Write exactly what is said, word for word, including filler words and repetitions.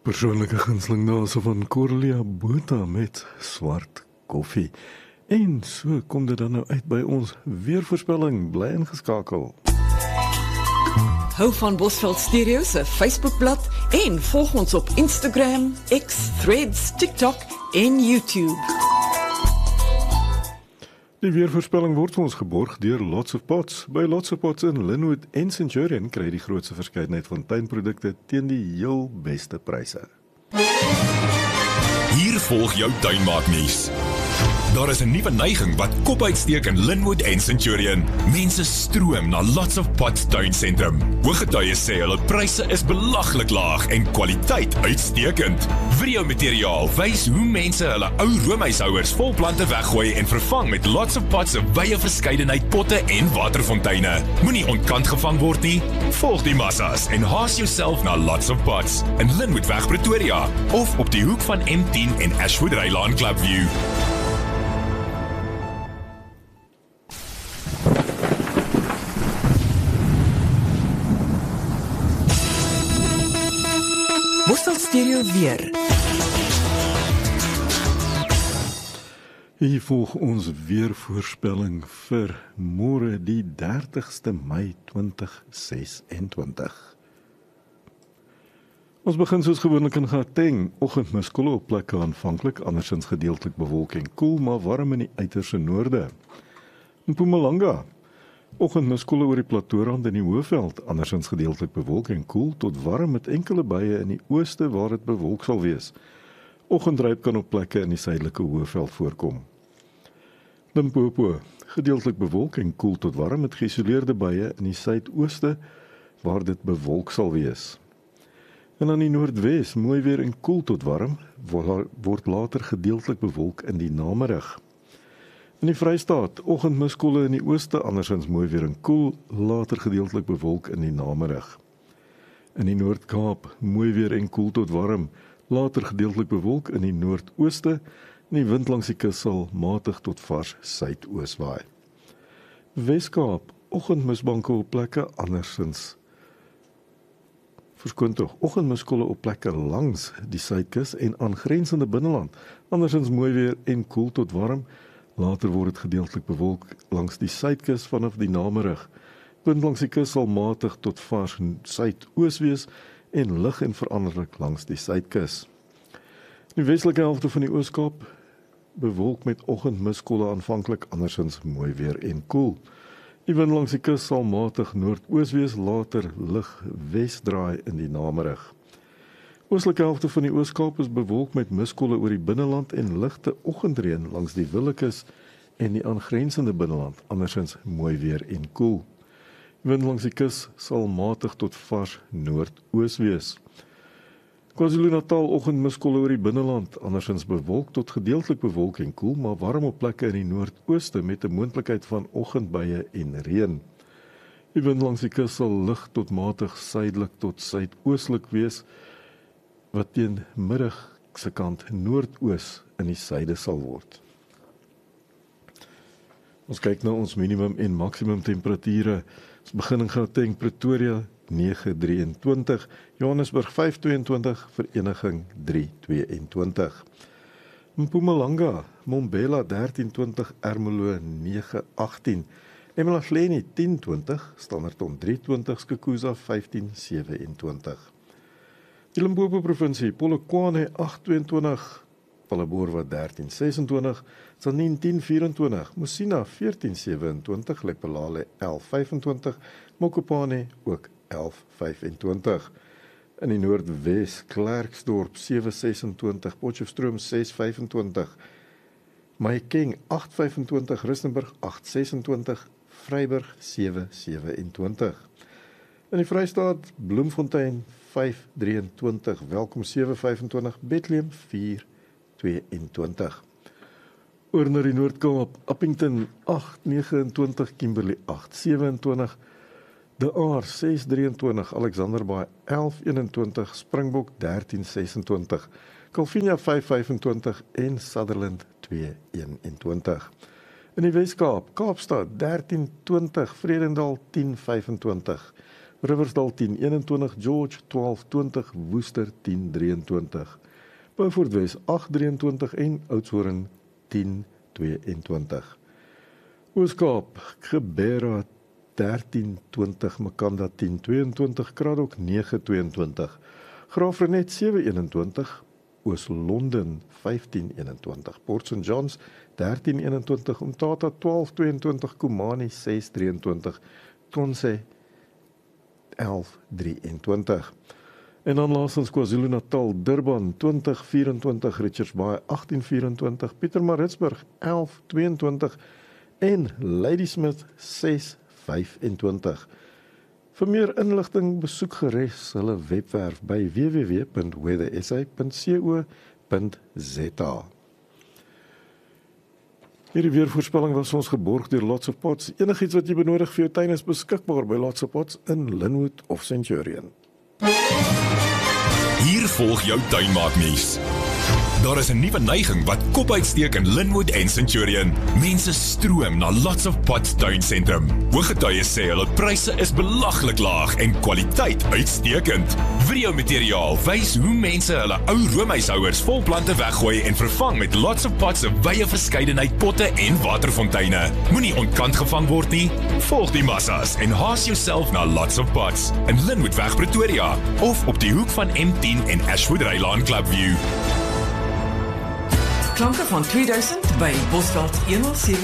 Persoonlike gunsteling nase van Corlia Botha met swart koffie. En so kom dit dan nou uit by ons weervoorspelling. Bly ingeskakel. Hou van Bosveld Stereo se Facebookblad en volg ons op Instagram, X, Threads, TikTok en YouTube. Die weervoorspelling word vir ons geborg deur Lots of Pots. By Lots of Pots in Linwood en Centurion kry jy die grootste verskeidenheid van tuinprodukte teen die heel beste pryse. Hier volg jou tuinmaaknuus. Daar is 'n nuwe neiging wat kop uitsteek in Linwood en Centurion. Mense stroom na Lots of Pots tuinsentrum. Ooggetuies sê hulle pryse is belaglik laag en kwaliteit uitstekend. Videomateriaal wys hoe mense hulle ou roomhuishouers vol plante weggooi en vervang met Lots of Pots se wye verskeidenheid potte en waterfonteine. Moenie ontkant gevang word nie. Volg die massas en haas jouself na Lots of Pots in Linwoodweg Pretoria of op die hoek van M tien en Ashwood Rylaan Clubview. Bosveld Stereo weer. Hier volg ons weervoorspelling vir môre die dertigste Mei twintig sesentwintig. Ons begin soos gewoonlik in Gauteng. Oggendmiskolle op plekke aanvanklik, andersins gedeeltelik bewolk en koel, maar warm in die uiterste noorde. In Mpumalanga, oggendmiskolle oor die plateaurand in die Hoëveld, andersins gedeeltelik bewolk en koel tot warm met enkele buie in die ooste waar dit bewolk sal wees. Oggendryp kan op plekke in die suidelike Hoëveld voorkom. Limpopo, gedeeltelik bewolk en koel tot warm met geïsoleerde buie in die suidooste waar dit bewolk sal wees. En aan die noordwes, mooi weer en koel tot warm, word later gedeeltelik bewolk in die namiddag. In die Vrystaat, oggendmiskolle in die ooste, andersins mooi weer en koel, later gedeeltelik bewolk in die namiddag. In die Noord-Kaap, mooi weer en koel tot warm, later gedeeltelik bewolk in die noordooste, en die wind langs die kus sal matig tot vars suidoos waai. Weskaap, oggendmisbanke op plekke andersins. Verskoon tog, oggendmiskolle op plekke langs die suidkus en aangrensende binneland, andersins mooi weer en koel tot warm, later word dit gedeeltelik bewolk langs die suidkus vanaf die namiddag. Wind langs die kus sal matig tot vars suidoos wees en lig en veranderlik langs die suidkus. Die westelike helfte van die Oos-Kaap bewolk met oggendmiskolle aanvanklik, andersins mooi weer en koel. Die wind langs die kus sal matig noordoos wees, later lig wes draai in die namiddag. Oostelike helfte van die Oos-Kaap is bewolk met miskolle oor die binneland en ligte oggendreën langs die Willekus en die aangrensende binneland, andersins mooi weer en koel. Die wind langs die kus sal matig tot vars noordoos wees. KwaZulu-Natal oggendmiskolle oor die binneland, andersins bewolk tot gedeeltelik bewolk en koel, maar warm op plekke in die noordooste met 'n moontlikheid van oggendbuie en reën. Die wind langs die kus sal lig tot matig suidelik tot suidooslik wees, wat teen middag se kant noordoos in die suide sal word. Ons kyk na ons minimum en maksimum temperature. Ons begin in Gauteng, Pretoria nege drie en twintig, Johannesburg vyf twee en twintig, Vereniging drie twee en twintig. Mpumalanga, Mbombela dertien twintig, Ermelo nege agtien, eMalahleni tien twintig, Standerton drie twintig, Skukuza vyftien sewe en twintig. Die Limpopo provinsie, Polokwane agt twee en twintig, Phalaborwa dertien ses en twintig, Tzaneen tien vyf en twintig, Musina veertien sewe en twintig, Lephalale elf vyf en twintig, Mokopane ook elf vyf en twintig. In die Noordwes, Klerksdorp sewe ses en twintig, Potchefstroom ses vyf en twintig, Mahikeng agt vyf en twintig, Rustenburg agt ses en twintig, Vryburg sewe sewe en twintig. In die Vrystaat, Bloemfontein vyf drie en twintig, Welkom sewe vyf en twintig, Bethlehem vier twee en twintig. Oor na die Noord-Kaap, Appington agt nege en twintig, Kimberley agt sewe en twintig, De Aar ses drie en twintig, Alexanderbaai elf een en twintig, Springbok dertien ses en twintig, Calvinia vyf vyf en twintig en Sutherland twee een en twintig. In die Wes-Kaap, Kaapstad dertien twintig, Vredendal tien vyf en twintig, Riversdal tien eenentwintig, George twaalf twintig, Woester tien drieëntwintig, Beaufort Wes agt drieëntwintig en Oudtshoorn tien tweeëntwintig. Oos-Kaap, Kibera dertien twintig, Makanda tien tweeëntwintig, Kraddock nege tweeëntwintig, Graafrenet sewe eenentwintig, Oos-London vyftien eenentwintig, Port Saint Johns dertien eenentwintig, Umtata twaalf tweeëntwintig, Kumani ses drieëntwintig, Tonse elf drieëntwintig. En dan laastens KwaZulu-Natal, Durban twintig vyfentwintig, Richards Bay agtien vyfentwintig, Pietermaritzburg elf tweeëntwintig en Ladysmith ses vyfentwintig. Vir meer inligting besoek gerus hulle webwerf by w w w punt weather s a punt co punt z a. Hierdie weervoorspelling was ons geborg deur Lots of Pots. Enigiets wat jy benodig vir jou tuin is beskikbaar by Lots of Pots in Lynnwood of Centurion. Hier volg jou tuinmaaknuus. Daar is 'n nuwe neiging wat kop uitsteek in Lynnwood en Centurion. Mense stroom na Lots of Pots tuinsentrum. Ooggetuies sê hulle pryse is belaglik laag en kwaliteit uitstekend. Videomateriaal wys hoe mense hulle ou roomhuishouers vol plante weggooi en vervang met Lots of Pots se wye verskeidenheid potte en waterfonteine. Moenie ontkant gevang word nie. Volg die massas en haas jouself na Lots of Pots in Lynnwoodweg Pretoria of op die hoek van M tien en Ashwood Rylaan Clubview. Klanke van tweeduisend by Bosveld honderdsewe